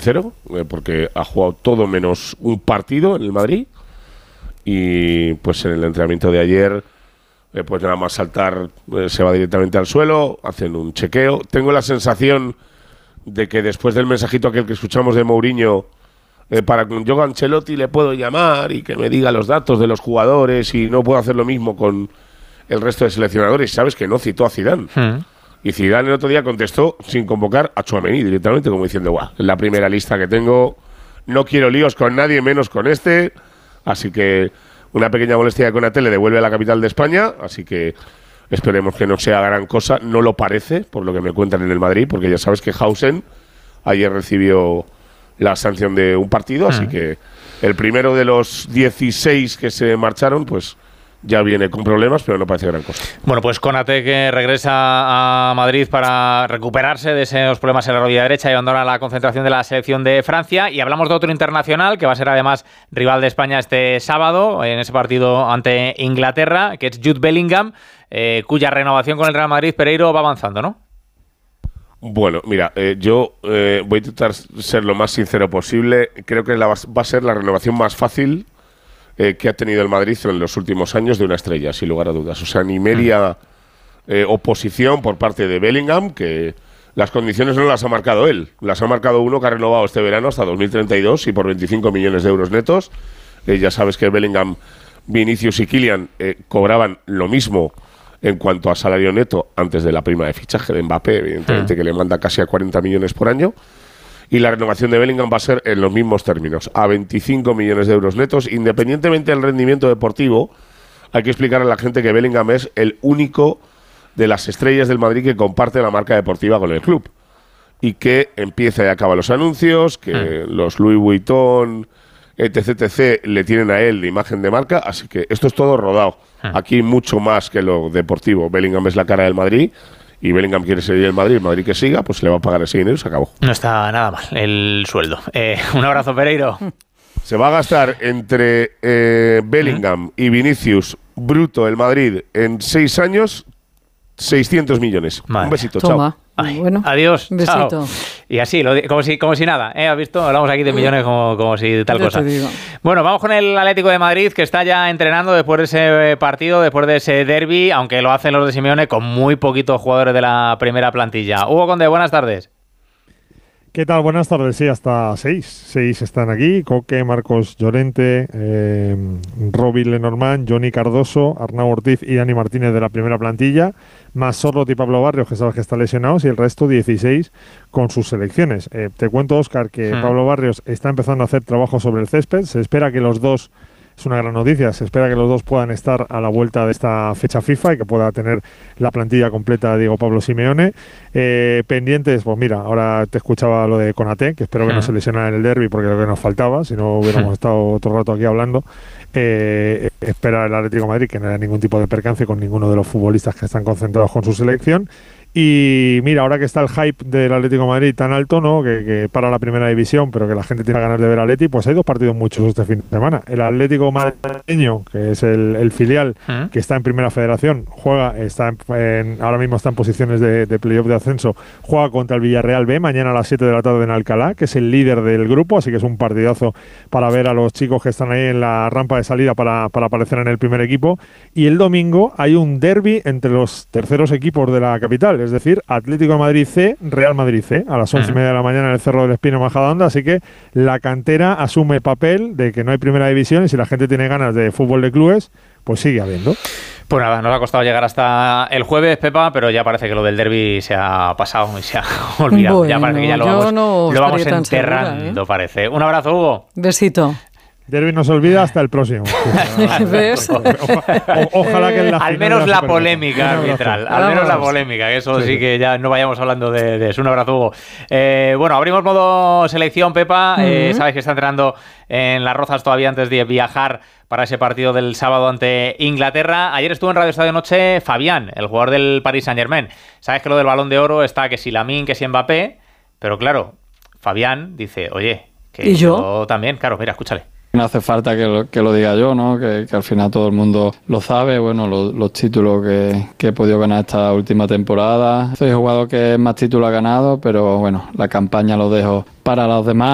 sincero, porque ha jugado todo menos un partido en el Madrid. Y pues en el entrenamiento de ayer, pues nada más saltar, se va directamente al suelo, hacen un chequeo. Tengo la sensación de que después del mensajito aquel que escuchamos de Mourinho, para con Jogo Ancelotti le puedo llamar y que me diga los datos de los jugadores, y no puedo hacer lo mismo con el resto de seleccionadores. Sabes que no citó a Zidane. Y Zidane el otro día contestó sin convocar a Tchouaméni directamente, como diciendo, guau, es la primera lista que tengo, no quiero líos con nadie, menos con este. Así que una pequeña molestia de Konaté le devuelve a la capital de España, así que esperemos que no sea gran cosa. No lo parece, por lo que me cuentan en el Madrid, porque ya sabes que Hausen ayer recibió la sanción de un partido, así que el primero de los 16 que se marcharon, pues ya viene con problemas, pero no parece gran cosa. Bueno, pues Konaté, que regresa a Madrid para recuperarse de esos problemas en la rodilla derecha y abandona la concentración de la selección de Francia. Y hablamos de otro internacional que va a ser además rival de España este sábado en ese partido ante Inglaterra, que es Jude Bellingham, cuya renovación con el Real Madrid, Pereiro, va avanzando, ¿no? Bueno, mira, yo voy a intentar ser lo más sincero posible. Creo que va a ser la renovación más fácil que ha tenido el Madrid en los últimos años de una estrella, sin lugar a dudas. O sea, ni media oposición por parte de Bellingham, que las condiciones no las ha marcado él. Las ha marcado uno que ha renovado este verano hasta 2032 y por 25 millones de euros netos. Ya sabes que Bellingham, Vinicius y Kylian cobraban lo mismo en cuanto a salario neto antes de la prima de fichaje de Mbappé, evidentemente, que le manda casi a 40 millones por año. Y la renovación de Bellingham va a ser en los mismos términos, a 25 millones de euros netos. Independientemente del rendimiento deportivo, hay que explicar a la gente que Bellingham es el único de las estrellas del Madrid que comparte la marca deportiva con el club. Y que empieza y acaba los anuncios, que los Louis Vuitton, etc., le tienen a él de imagen de marca. Así que esto es todo rodado. Aquí mucho más que lo deportivo. Bellingham es la cara del Madrid. Y Bellingham quiere seguir el Madrid que siga, pues le va a pagar ese dinero y se acabó. No está nada mal el sueldo. Un abrazo, Pereiro. Se va a gastar entre Bellingham y Vinicius bruto el Madrid en 6 años 600 millones. Madre. Un besito, Toma. chao. Ay, Bueno, adiós, un besito. chao. Y así, como si nada, ¿has visto? Hablamos aquí de millones como si tal Ya cosa. te digo. Bueno, vamos con el Atlético de Madrid, que está ya entrenando después de ese partido, después de ese derbi, aunque lo hacen los de Simeone con muy poquitos jugadores de la primera plantilla. Hugo Conde, buenas tardes. ¿Qué tal? Buenas tardes. Sí, hasta 6. 6 están aquí. Coque, Marcos Llorente, Robin Lenormand, Johnny Cardoso, Arnau Ortiz y Dani Martínez de la primera plantilla, más Sorloth y Pablo Barrios, que sabes que están lesionados, y el resto 16 con sus selecciones. Te cuento, Óscar, que Pablo Barrios está empezando a hacer trabajo sobre el césped. Se espera que los dos... Es una gran noticia, se espera que los dos puedan estar a la vuelta de esta fecha FIFA y que pueda tener la plantilla completa Diego Pablo Simeone. Pendientes, pues mira, ahora te escuchaba lo de Konaté, que espero que no se lesionara en el derbi porque es lo que nos faltaba, si no hubiéramos estado otro rato aquí hablando. Espera el Atlético de Madrid que no haya ningún tipo de percance con ninguno de los futbolistas que están concentrados con su selección. Y mira, ahora que está el hype del Atlético de Madrid tan alto, ¿no? Que para la primera división, pero que la gente tiene ganas de ver al Atleti, pues hay 2 partidos muchos este fin de semana. El Atlético madrileño, que es el filial, que está en Primera Federación, ahora mismo está en posiciones de playoff de ascenso, juega contra el Villarreal B, mañana a las 7 de la tarde en Alcalá, que es el líder del grupo, así que es un partidazo para ver a los chicos que están ahí en la rampa de salida para aparecer en el primer equipo. Y el domingo hay un derbi entre los terceros equipos de la capital, es decir, Atlético de Madrid C, Real Madrid C, a las 11:30 de la mañana en el Cerro del Espino, Majadahonda. Así que la cantera asume el papel de que no hay primera división y si la gente tiene ganas de fútbol de clubes, pues sigue habiendo. Pues nada, nos ha costado llegar hasta el jueves, Pepa, pero ya parece que lo del derbi se ha pasado y se ha olvidado. Bueno, ya parece que ya lo vamos enterrando, parece. Un abrazo, Hugo. Besito. Derbi no se olvida hasta el próximo. ¿Ves? Ojalá que en la al menos la polémica arbitral, al menos la polémica, que eso sí que ya no vayamos hablando de eso. Un abrazo, Hugo. Bueno, abrimos modo selección, Pepa. Sabes que está entrenando en Las Rozas todavía antes de viajar para ese partido del sábado ante Inglaterra. Ayer estuvo en Radio Estadio Noche Fabián, el jugador del Paris Saint-Germain. Sabes que lo del Balón de Oro está que si Lamine, que si Mbappé, pero claro, Fabián dice, oye, que ¿y yo también? Claro, mira, escúchale. No hace falta que lo diga yo, ¿no? Que al final todo el mundo lo sabe. Bueno, los títulos que he podido ganar esta última temporada. Soy jugador que más títulos ha ganado, pero bueno, la campaña lo dejo para los demás.